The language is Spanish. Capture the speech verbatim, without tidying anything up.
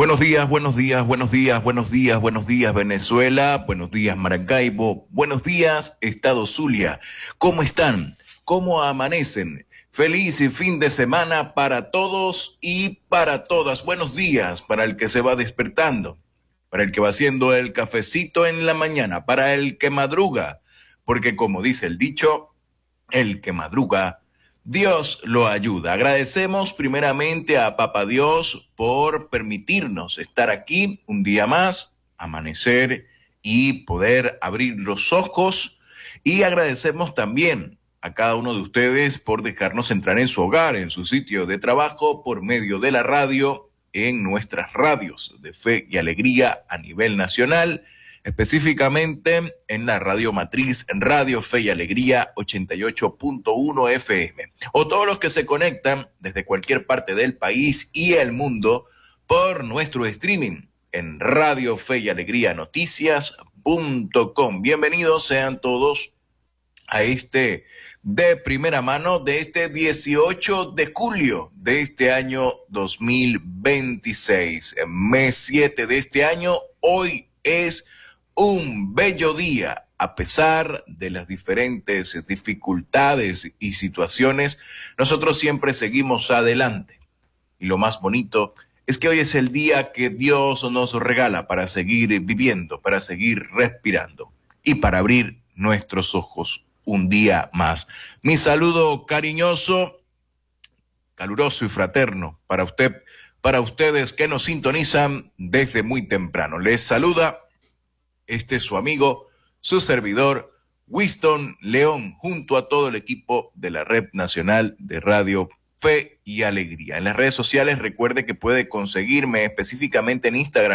Buenos días, buenos días, buenos días, buenos días, buenos días Venezuela, buenos días Maracaibo, buenos días Estado Zulia. ¿Cómo están? ¿Cómo amanecen? Feliz fin de semana para todos y para todas. Buenos días para el que se va despertando, para el que va haciendo el cafecito en la mañana, para el que madruga, porque como dice el dicho, el que madruga, Dios lo ayuda. Agradecemos primeramente a Papá Dios por permitirnos estar aquí un día más, amanecer y poder abrir los ojos. Y agradecemos también a cada uno de ustedes por dejarnos entrar en su hogar, en su sitio de trabajo, por medio de la radio, en nuestras radios de Fe y Alegría a nivel nacional, específicamente en la radio matriz Radio Fe y Alegría ochenta y ocho punto uno F M, o todos los que se conectan desde cualquier parte del país y el mundo por nuestro streaming en Radio Fe y Alegría Noticias punto com. Bienvenidos sean todos a este de primera mano de este dieciocho de julio de este año dos mil veintiséis, mes siete de este año. Hoy es un bello día, a pesar de las diferentes dificultades y situaciones, nosotros siempre seguimos adelante. Y lo más bonito es que hoy es el día que Dios nos regala para seguir viviendo, para seguir respirando y para abrir nuestros ojos un día más. Mi saludo cariñoso, caluroso y fraterno para usted, para ustedes que nos sintonizan desde muy temprano. Les saluda este es su amigo, su servidor, Winston León, junto a todo el equipo de la Red Nacional de Radio Fe y Alegría. En las redes sociales recuerde que puede conseguirme específicamente en Instagram